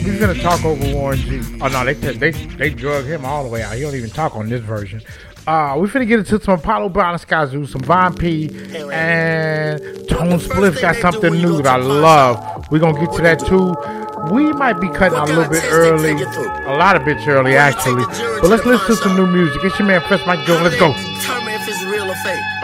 We're gonna talk over Warren G. Oh no, they drug him all the way out. He don't even talk on this version. We finna get into some Apollo Brown and Skyzoo, some Von P, and Tone Spliff got something new that I love. We're gonna get to that too. We might be cutting out a little bit early, a lot of bits early actually. But let's listen to some new music. It's your man Fresh Mike Jones. Let's go. Determine if it's real or fake.